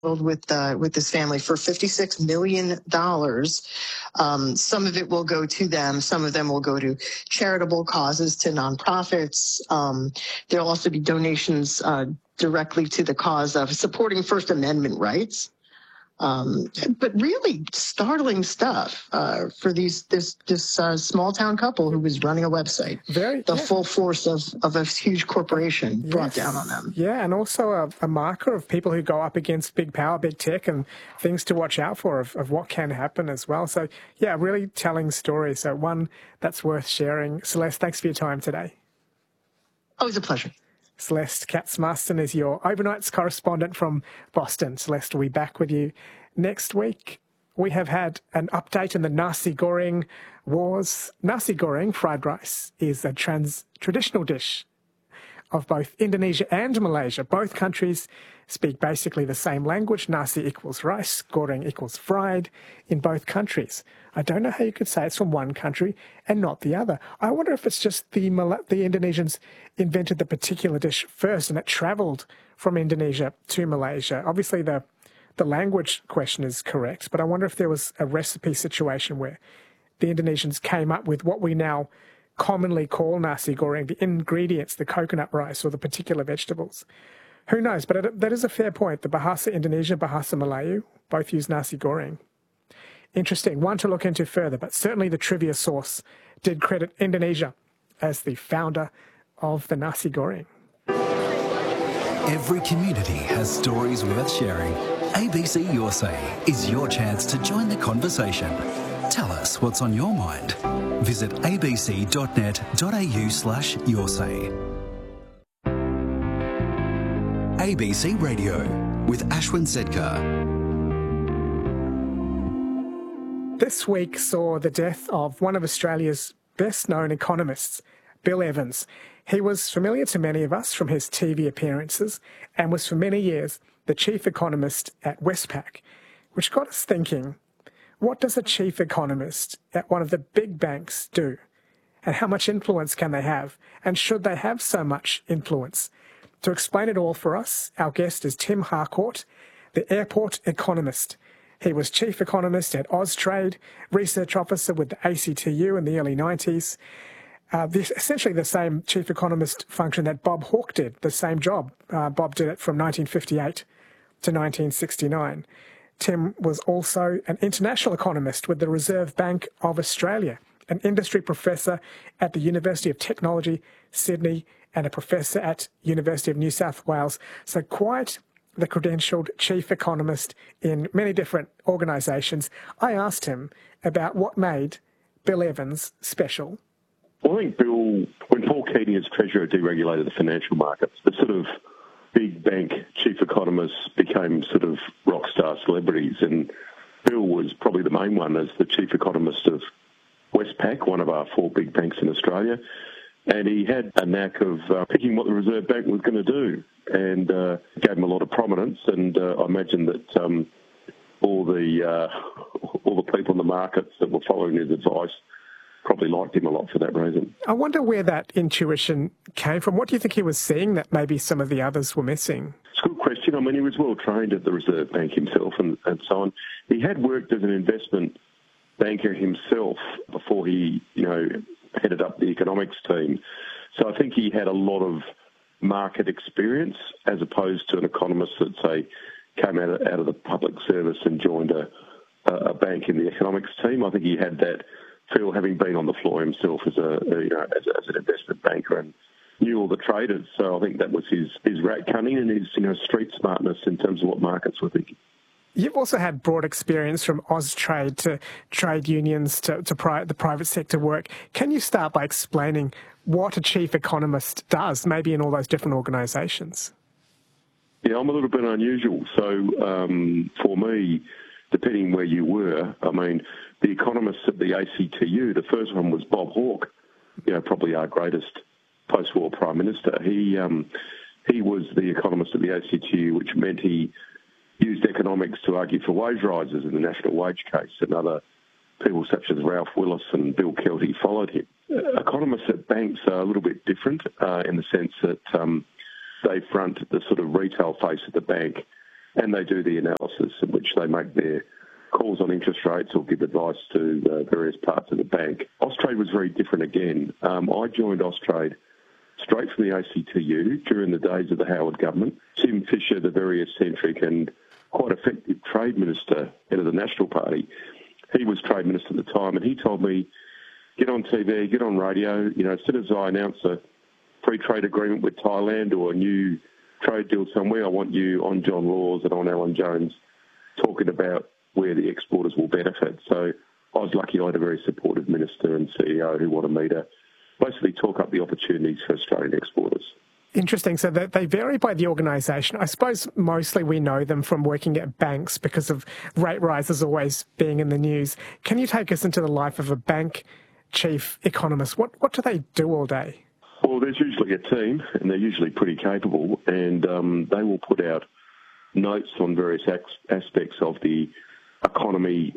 with this family for $56 million. Some of it will go to them. Some of them will go to charitable causes, to nonprofits. There'll also be donations directly to the cause of supporting First Amendment rights. But really startling stuff for this small town couple who was running a website. Full force of a huge corporation brought down on them. Yeah, and also a marker of people who go up against big power, big tech, and things to watch out for of what can happen as well. So, yeah, really telling story. So one that's worth sharing. Celeste, thanks for your time today. Always a pleasure. Celeste Katz-Marston is your overnights correspondent from Boston. Celeste will be back with you next week. We have had an update on the nasi goreng wars. Nasi goreng, fried rice, is a traditional dish of both Indonesia and Malaysia. Both countries speak basically the same language. Nasi equals rice, goreng equals fried in both countries. I don't know how you could say it's from one country and not the other. I wonder if it's just the Indonesians invented the particular dish first and it travelled from Indonesia to Malaysia. Obviously, the language question is correct, but I wonder if there was a recipe situation where the Indonesians came up with what we now commonly call nasi goreng, the ingredients, the coconut rice or the particular vegetables. Who knows? But that is a fair point. The Bahasa Indonesia, Bahasa Melayu, both use nasi goreng. Interesting, one to look into further, but certainly the trivia source did credit Indonesia as the founder of the nasi goreng. Every community has stories worth sharing. ABC Your Say is your chance to join the conversation. Tell us what's on your mind. Visit abc.net.au/yoursay. ABC Radio with Ashwin Sedkar. This week saw the death of one of Australia's best-known economists, Bill Evans. He was familiar to many of us from his TV appearances and was for many years the chief economist at Westpac, which got us thinking, what does a chief economist at one of the big banks do? And how much influence can they have? And should they have so much influence? To explain it all for us, our guest is Tim Harcourt, the airport economist. He was chief economist at Austrade, research officer with the ACTU in the early 90s. Essentially the same chief economist function that Bob Hawke did, the same job. Bob did it from 1958 to 1969. Tim was also an international economist with the Reserve Bank of Australia, an industry professor at the University of Technology, Sydney, and a professor at University of New South Wales. So quite the credentialed chief economist in many different organisations. I asked him about what made Bill Evans special. Well, I think Bill, when Paul Keating as Treasurer deregulated the financial markets, the sort of big bank chief economists became sort of rock star celebrities, and Bill was probably the main one as the chief economist of Westpac, one of our four big banks in Australia. And he had a knack of picking what the Reserve Bank was going to do, and gave him a lot of prominence. And I imagine that all the people in the markets that were following his advice probably liked him a lot for that reason. I wonder where that intuition came from. What do you think he was seeing that maybe some of the others were missing? It's a good question. I mean, he was well trained at the Reserve Bank himself and so on. He had worked as an investment banker himself before he, headed up the economics team. So I think he had a lot of market experience as opposed to an economist that, say, came out of the public service and joined a bank in the economics team. I think he had that feel, having been on the floor himself as an investment banker and knew all the traders. So I think that was his rat cunning and his street smartness in terms of what markets were thinking. You've also had broad experience from Austrade to trade unions to the private sector work. Can you start by explaining what a chief economist does, maybe in all those different organisations? Yeah, I'm a little bit unusual. So for me, depending where you were, I mean, the economists at the ACTU, the first one was Bob Hawke, probably our greatest post-war Prime Minister. He was the economist at the ACTU, which meant he used economics to argue for wage rises in the national wage case, and other people such as Ralph Willis and Bill Kelty followed him. Economists at banks are a little bit different in the sense that they front the sort of retail face of the bank and they do the analysis in which they make their calls on interest rates or give advice to various parts of the bank. Austrade was very different again. I joined Austrade straight from the ACTU during the days of the Howard government. Tim Fischer, the very eccentric and quite effective trade minister, head of the National Party, he was trade minister at the time, and he told me, get on TV, get on radio, as soon as I announce a free trade agreement with Thailand or a new trade deal somewhere, I want you on John Laws and on Alan Jones talking about where the exporters will benefit. So I was lucky I had a very supportive minister and CEO who wanted me to basically talk up the opportunities for Australian exporters. Interesting. So they vary by the organisation. I suppose mostly we know them from working at banks because of rate rises always being in the news. Can you take us into the life of a bank chief economist? What do they do all day? Well, there's usually a team, and they're usually pretty capable, and they will put out notes on various aspects of the economy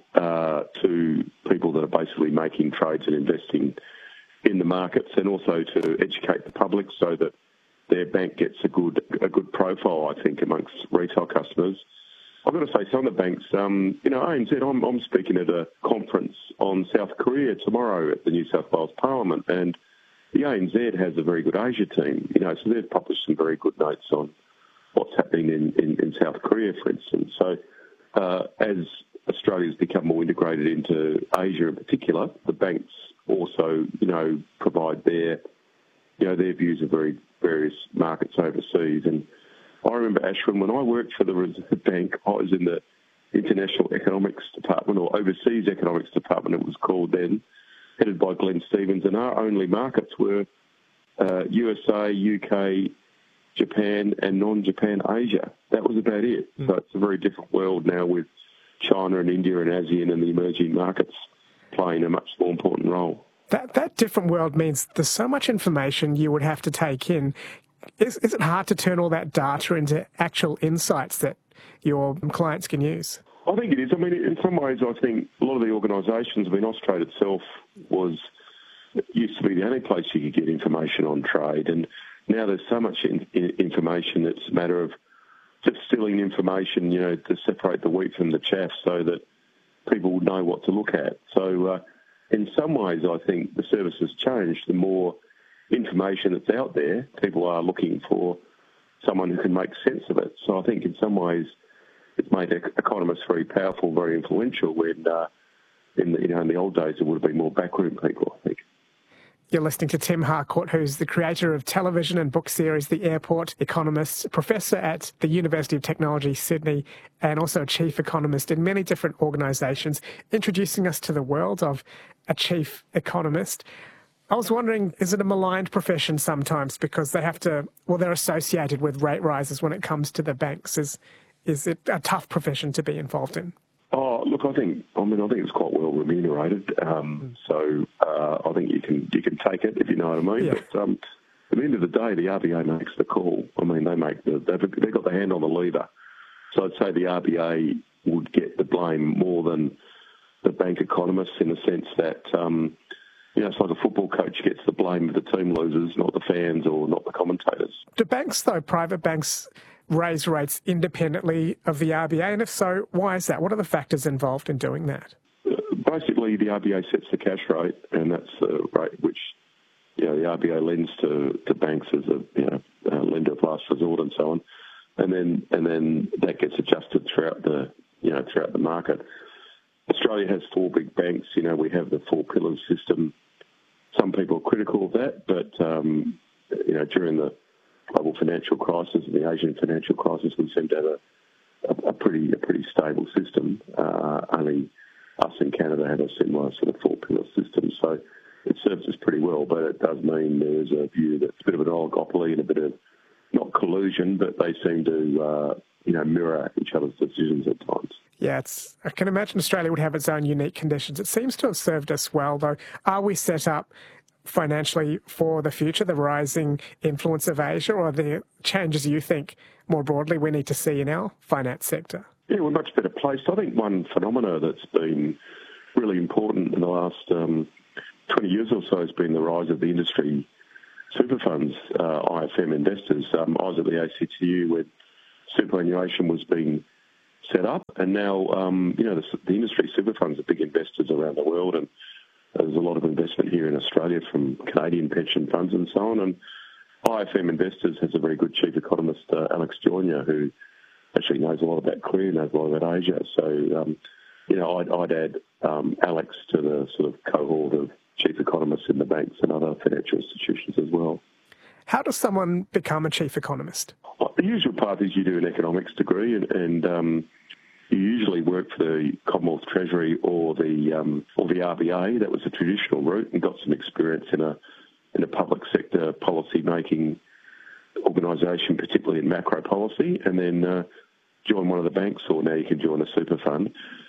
to people that are basically making trades and investing in the markets, and also to educate the public so that their bank gets a good profile, I think, amongst retail customers. I've got to say, some of the banks, ANZ, I'm speaking at a conference on South Korea tomorrow at the New South Wales Parliament, and the ANZ has a very good Asia team, so they've published some very good notes on what's happening in South Korea, for instance. So as Australia's become more integrated into Asia in particular, the banks also, provide their views of various markets overseas. And I remember, Ashwin, when I worked for the Reserve Bank, I was in the International Economics Department, or Overseas Economics Department it was called then, headed by Glenn Stevens, and our only markets were USA, UK, Japan, and non-Japan Asia. That was about it. So it's a very different world now with China and India and ASEAN and the emerging markets playing a much more important role. That different world means there's so much information you would have to take in. Is it hard to turn all that data into actual insights that your clients can use? I think it is. I mean, in some ways, I think a lot of the organisations, Austrade itself used to be the only place you could get information on trade, and now there's so much information, it's a matter of distilling information, to separate the wheat from the chaff so that people know what to look at. So in some ways, I think the service has changed. The more information that's out there, people are looking for someone who can make sense of it. So I think in some ways it's made economists very powerful, very influential, when in the old days it would have been more backroom people, I think. You're listening to Tim Harcourt, who's the creator of television and book series The Airport Economist, professor at the University of Technology, Sydney, and also a chief economist in many different organisations, introducing us to the world of a chief economist. I was wondering, is it a maligned profession sometimes because they're associated with rate rises when it comes to the banks? Is it a tough profession to be involved in? Oh, look, I think it's quite well remunerated. So I think you can take it, if you know what I mean. Yeah. But at the end of the day, the RBA makes the call. I mean, they've got the hand on the lever. So I'd say the RBA would get the blame more than the bank economists, in the sense that it's like a football coach gets the blame if the team loses, not the fans or not the commentators. Do banks, though, private banks, raise rates independently of the RBA? And if so, why is that? What are the factors involved in doing that? Basically, the RBA sets the cash rate, and that's the rate which the RBA lends to banks as a lender of last resort and so on. And then that gets adjusted throughout the market. Australia has four big banks. We have the four pillars system. Some people are critical of that, but during the global financial crisis and the Asian financial crisis, we seem to have a pretty stable system. Only us in Canada have a similar sort of four pillar system, so it serves us pretty well. But it does mean there's a view that's a bit of an oligopoly and a bit of, not collusion, but they seem to mirror each other's decisions at times. Yeah, I can imagine Australia would have its own unique conditions. It seems to have served us well, though. Are we set up financially for the future, the rising influence of Asia, or the changes you think more broadly we need to see in our finance sector? Yeah, we're much better placed. I think one phenomena that's been really important in the last 20 years or so has been the rise of the industry super funds, IFM investors. I was at the ACTU when superannuation was being set up, and now the industry super funds are big investors around the world, and there's a lot of investment here in Australia from Canadian pension funds and so on. And IFM Investors has a very good chief economist, Alex Joyner, who actually knows a lot about Korea, knows a lot about Asia. So, I'd add Alex to the sort of cohort of chief economists in the banks and other financial institutions as well. How does someone become a chief economist? Well, the usual path is you do an economics degree, and you usually work for the Commonwealth Treasury or the RBA. That was a traditional route, and got some experience in a public sector policy making organisation, particularly in macro policy, and then join one of the banks, or now you can join a super fund.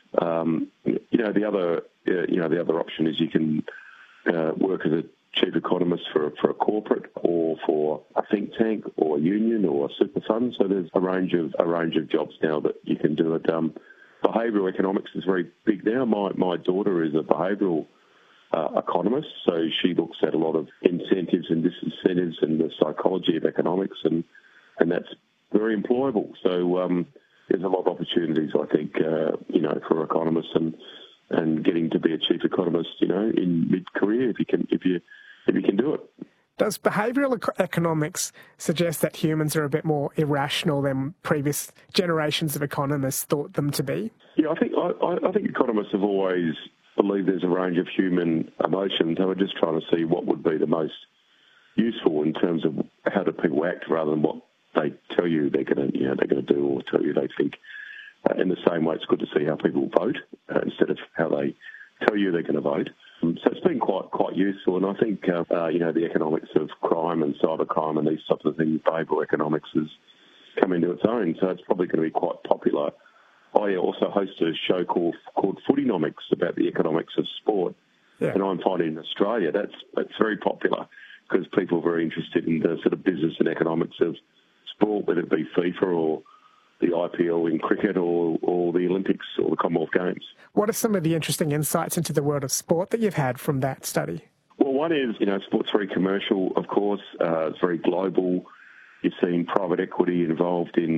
The other option is you can work as a chief economist for a corporate, or for a think tank, or a union, or a super fund. So there's a range of jobs now that you can do it. Behavioural economics is very big now. My daughter is a behavioural economist, so she looks at a lot of incentives and disincentives and the psychology of economics, and that's very employable. So there's a lot of opportunities, I think, for economists and getting to be a chief economist, in mid-career if you can do it. Does behavioural economics suggest that humans are a bit more irrational than previous generations of economists thought them to be? Yeah, I think economists have always believed there's a range of human emotions. They were just trying to see what would be the most useful in terms of how do people act, rather than what they tell you they're going to do, or tell you they think. In the same way, it's good to see how people vote instead of how they tell you they're going to vote. So it's been quite useful, and I think the economics of crime and cybercrime and these types of things, behavioural economics, has come into its own. So it's probably going to be quite popular. I also host a show called Footynomics about the economics of sport, and I'm finding in Australia that's very popular because people are very interested in the sort of business and economics of sport, whether it be FIFA or the IPL in cricket or the Olympics or the Commonwealth Games. What are some of the interesting insights into the world of sport that you've had from that study? Well, one is, sport's very commercial, of course. It's very global. You've seen private equity involved in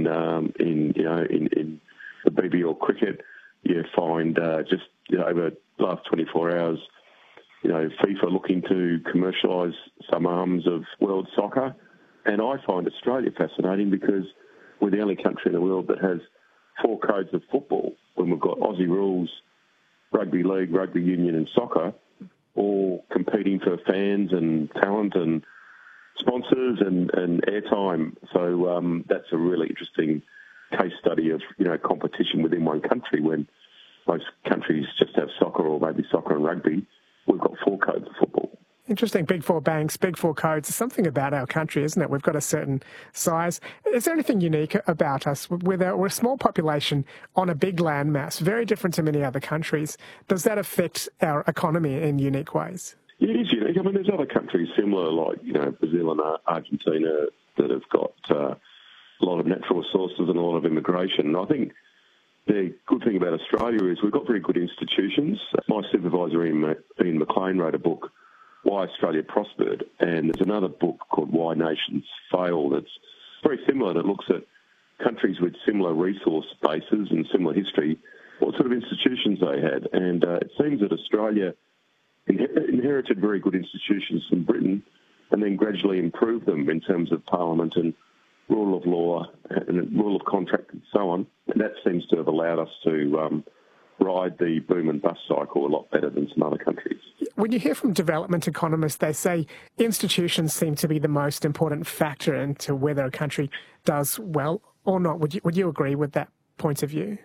the BBL cricket. You find over the last 24 hours, FIFA looking to commercialise some arms of world soccer. And I find Australia fascinating because we're the only country in the world that has 4 codes of football, when we've got Aussie rules, rugby league, rugby union and soccer, all competing for fans and talent and sponsors and airtime. So that's a really interesting case study of, competition within one country, when most countries just have soccer or maybe soccer and rugby. We've got 4 codes of football. Interesting. Big 4 banks, big 4 codes. There's something about our country, isn't it? We've got a certain size. Is there anything unique about us? We're a small population on a big landmass, very different to many other countries. Does that affect our economy in unique ways? Yeah, it is unique. I mean, there's other countries similar, like, Brazil and Argentina, that have got a lot of natural resources and a lot of immigration. And I think the good thing about Australia is we've got very good institutions. My supervisor, Ian McLean, wrote a book, Why Australia Prospered, and there's another book called Why Nations Fail that's very similar, that looks at countries with similar resource bases and similar history, what sort of institutions they had. And it seems that Australia inherited very good institutions from Britain and then gradually improved them in terms of parliament and rule of law and rule of contract and so on. And that seems to have allowed us to ride the boom and bust cycle a lot better than some other countries. When you hear from development economists, they say institutions seem to be the most important factor into whether a country does well or not. Would you agree with that point of view?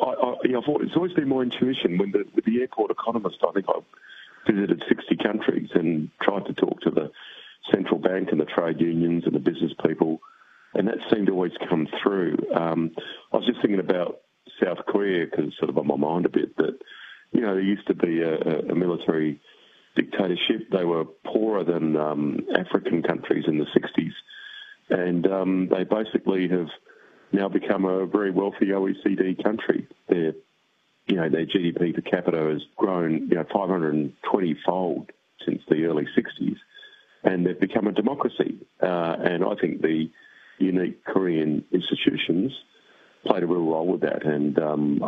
I thought it's always been my intuition. With the airport economist, I think I visited 60 countries and tried to talk to the central bank and the trade unions and the business people, and that seemed to always come through. I was just thinking about South Korea, because it's sort of on my mind a bit, that, there used to be a military dictatorship. They were poorer than African countries in the 60s, and they basically have now become a very wealthy OECD country. Their GDP per capita has grown 520-fold since the early 60s, and they've become a democracy. And I think the unique Korean institutions played a real role with that. And